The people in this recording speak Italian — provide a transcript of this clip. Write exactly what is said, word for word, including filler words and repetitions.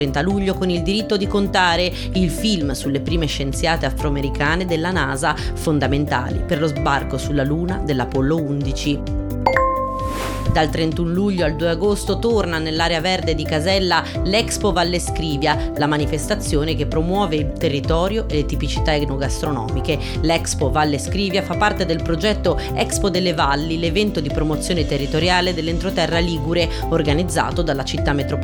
trenta luglio con Il diritto di contare, il film sulle prime scienziate afroamericane della NASA, fondamentali per lo sbarco sulla Luna dell'Apollo undici. Dal trentuno luglio al due agosto torna nell'area verde di Casella l'Expo Valle Scrivia, la manifestazione che promuove il territorio e le tipicità enogastronomiche. L'Expo Valle Scrivia fa parte del progetto Expo delle Valli, l'evento di promozione territoriale dell'entroterra ligure organizzato dalla città metropolitana